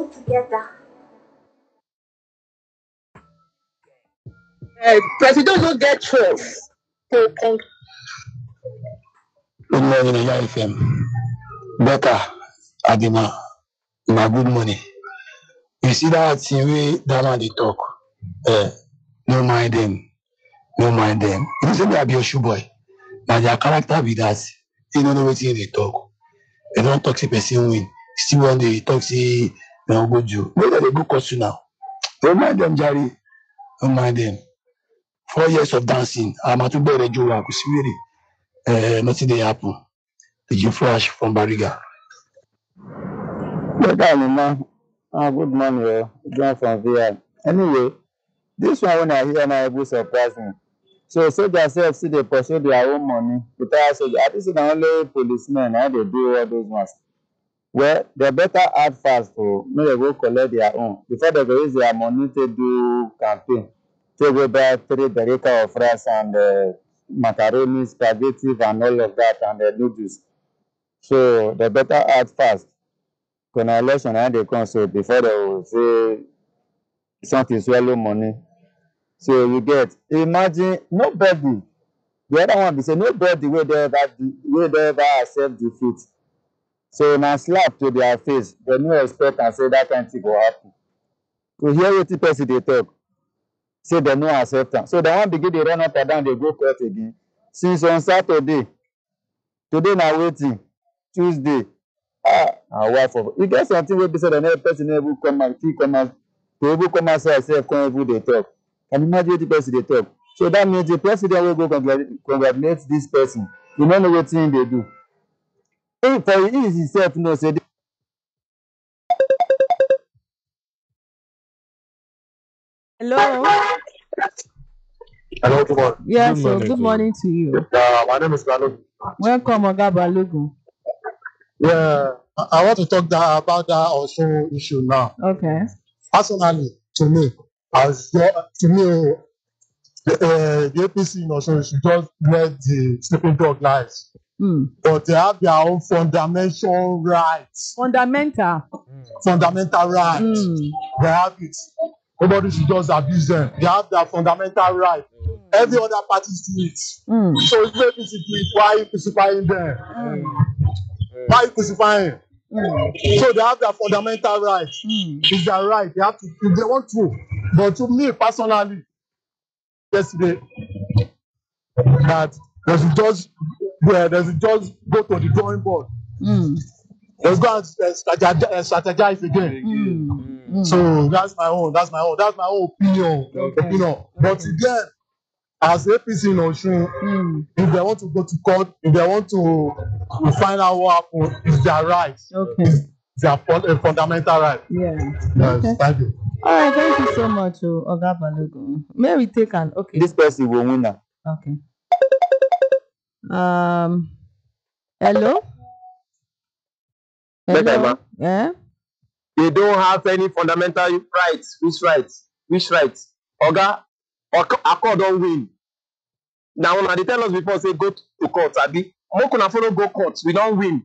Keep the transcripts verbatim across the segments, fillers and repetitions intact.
working together. Uh, president don't get trust. So, thank Good morning, Nigeria F M. Better, Adima, na good morning. You see that thing wey that man dey talk? Eh, no mind them, no mind them. You know say me I be a shoe boy. Na their character be that. You don't know wetin they talk. They don't talk say person win. Still one day talk say na go do. Where they go cost you now? Don't mind them, Jerry. Don't mind them. Four years of dancing. I'm at to bed a joke. Eh, nothing dey happen. Did you flash from Bariga? Better, Mama. Ah, good morning, eh. John from V I. Anyway, this one when I hear now, it will surprise me. So soldiers self see they pursue their own money. Retired soldier. I think it's the only policemen how they do all those ones. Well, they better add fast for make they go collect their own before they go use their money to do campaign. To go buy three derica of rice and uh, macaroni, spaghetti, and all of that, and the noodles. So they better add fast. When election and they come so before they will say something swallow money. So you get imagine nobody. The other one be say nobody will they ever will they ever accept defeat. So now slap to their face. They no expect and say that kind thing will happen. To hear what the person they talk, say they no accept am. So they want begin dey run up and down, they go court again. Since on Saturday, today na wetin? Tuesday. Ah, na wife of e get something wey be say the next person no even come out, fit come out, to even come outside sef come even dey talk. Can you imagine wetin person dey talk? So that means the president wey go congratulate congratulate this person, you no know wetin him dey do. He for he himself know say Hello. Hello, good morning. Yes, Good so morning good to you. morning to you. Uh, my name is Balo. Welcome, Oga Balogun. Yeah, I, I want to talk that, about that also issue now. Okay. Personally, to me, as the- to me, uh, the A P C in Osun should just let the sleeping dog lies, Hmm. but they have their own fundamental rights, Fundamental. fundamental rights. Hmm. They have it. Nobody should just abuse them. They have their fundamental right. Every other party do it. Hmm. So if A P C do it, why are you crucifying them? Hmm. Why are you crucifying? Hmm. So they have their fundamental right. Hmm. It's their right. They have to if they want to. But to me personally, yesterday, that they should just yeah, they should just go to the drawing board. Hmm. Let's go and uh, strategize, uh, strategize again. Hmm. Hmm. So that's my own. That's my own. That's my own opinion. Okay. Opinion. But again, as A P C in Osun, Hmm. if they want to go to court, if they want to, to find out what happened, it's their right. Okay. It's their fun, uh, fundamental right. Yeah. Yes, Okay. thank you. All right. Thank you so much, oh, Oga Balogun. May we take an okay. this person will win now. Okay. Um. Hello. Better, ma. Hello. Yeah. They don't have any fundamental rights. Which rights? Which rights? Oga, Ak- Accord don't win. Now, when they tell us before, say go to court, Abi. How can I follow go court? We don't win.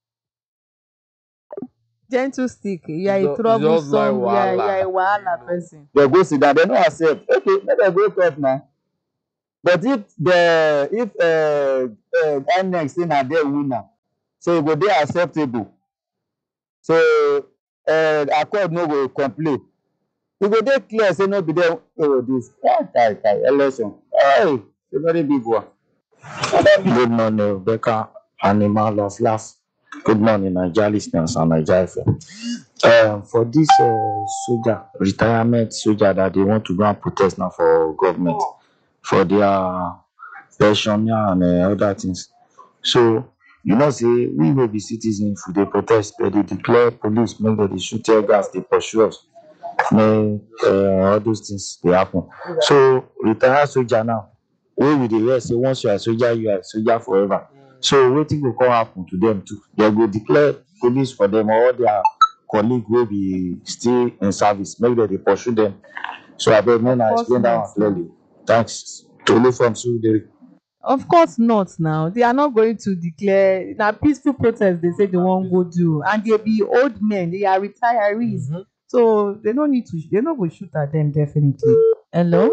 Gentle stick. You are Ju- a just like troublesome. You are, you are a wahala. wahala person. They go sit down, they no accept. Okay, let them go court now. But if the if uh, uh, I N E C say na dem winner, so e go dey acceptable. So uh, accord no go complain. E go dey clear say no be dem oh this kai kai kai election. Hey, a very big one. Good morning, Becca, Animal of Laugh. Good morning, Nigeria listeners and Nigeria F M. Um, for this uh, soldier, retirement soldier that they want to go and protest now for government, for their pensioner and uh, other things. So, you know, say, we will be citizens if they protest, but they declare police, make them they shoot tear gas, they pursue us, make uh, all those things they happen. So, retired soldier now, wey we dey hear say once you are soldier you are soldier forever, so wetin go come happen to them too? They go declare police for them or their colleague wey be still in service, make dem dey pursue them. So abeg make una Of course explain that one not. clearly. Thanks. Tolu from Surulere. Of course not now. They are not going to declare na peaceful protest they say they wan go do and they be old men, they are retirees. Mhm. So they don't need to. They're not going to shoot at them definitely. Hello,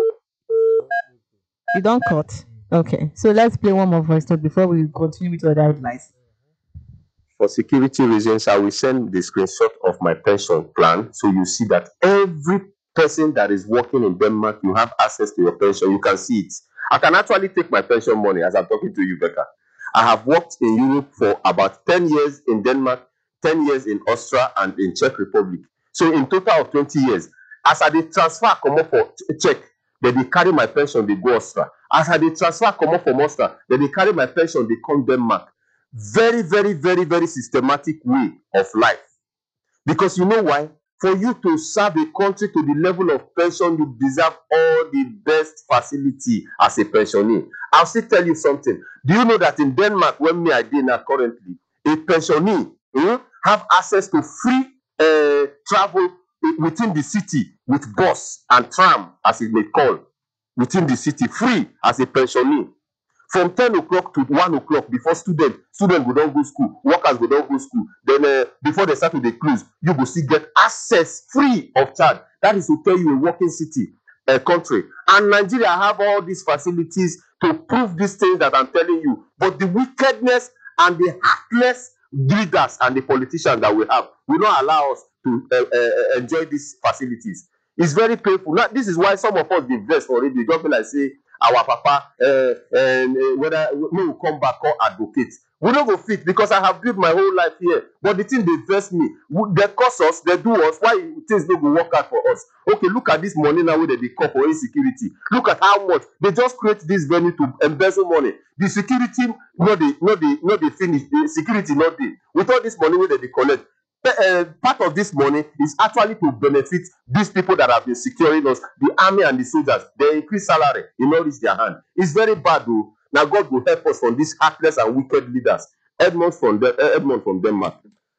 you don't cut. Okay, so let's play one more voice note before we continue with other headlines. For security reasons, I will send the screenshot of my pension plan. So you see that every person that is working in Denmark, you have access to your pension. You can see it. I can actually take my pension money as I'm talking to you, Becca. I have worked in Europe for about ten years in Denmark, ten years in Austria, and in Czech Republic. So in total of twenty years, as I did transfer come up for Czech, then they carry my pension, they go Austria. As I did transfer come up from Austria, then they carry my pension, they come Denmark. Very, very, very, very systematic way of life. Because you know why? For you to serve a country to the level of pension, you deserve all the best facility as a pensionee. I'll still tell you something. Do you know that in Denmark, when me I did now currently, a pensionee hmm, have access to free uh, travel within the city with bus and tram, as it may call, within the city, free as a pensionee. From ten o'clock to one o'clock before student student go don go school, workers go don go school, then uh, before they start to dey close, you go still get access free of charge. That is to tell you a working city, a country. And Nigeria have all these facilities to prove these things that I'm telling you. But the wickedness and the heartless leaders and the politicians that we have will not allow us to uh, uh, enjoy these facilities. It's very painful. Now, this is why some of us dey vex already. Just be like say our papa uh, and uh, whether we will come back or advocate. We don't go fit because I have built my whole life here. But the thing they vex me, they cost us, they do us. Why things don't go work out for us? Okay, look at this money now where they call for insecurity. Look at how much they just create this venue to embezzle money. The security, no, they, no, they, no, they finish. The security, not they. With all this money where they collect. Uh, part of this money is actually to benefit these people that have been securing us, the army and the soldiers. They increase salary, it not reach their hand. It's very bad though. Now God will help us from these heartless and wicked leaders. Edmond from De- uh, Edmond from Denmark.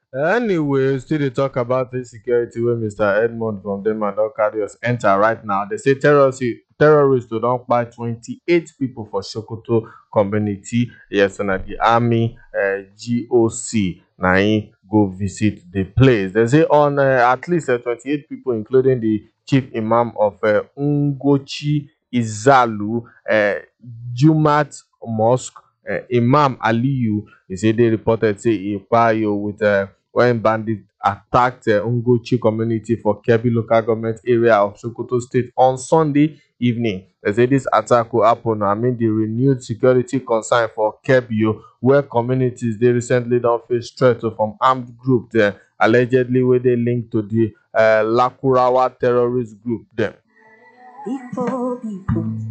Anyway, still dey talk about insecurity wey Mister Edmond from Denmark don carry us enter right now. They say terrorists terrorists don kpai twenty-eight people for Sokoto community. Yes, na the army uh, G O C na im go visit the place. They say on uh, at least uh, twenty-eight people, including the chief imam of uh, Ungochi Izalu, uh, Jumat Mosque, uh, Imam Aliyu. He say they reported say he payo with uh, when bandits attacked the uh, Ungochi community for Kebbi local government area of Sokoto State on Sunday evening. They say this attack will happen amid the renewed security concern for Kebbi, where communities they recently don't face threats from armed groups there, allegedly where they linked to the uh, Lakurawa terrorist group them. Before people